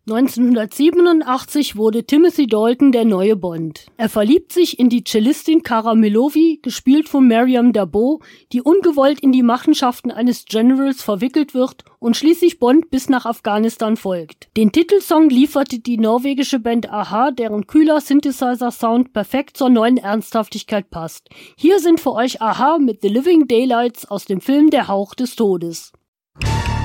1987 wurde Timothy Dalton der neue Bond. Er verliebt sich in die Cellistin Cara Melova, gespielt von Maryam d'Abo, die ungewollt in die Machenschaften eines Generals verwickelt wird und schließlich Bond bis nach Afghanistan folgt. Den Titelsong lieferte die norwegische Band a-ha, deren kühler Synthesizer-Sound perfekt zur neuen Ernsthaftigkeit passt. Hier sind für euch a-ha mit The Living Daylights aus dem Film Der Hauch des Todes.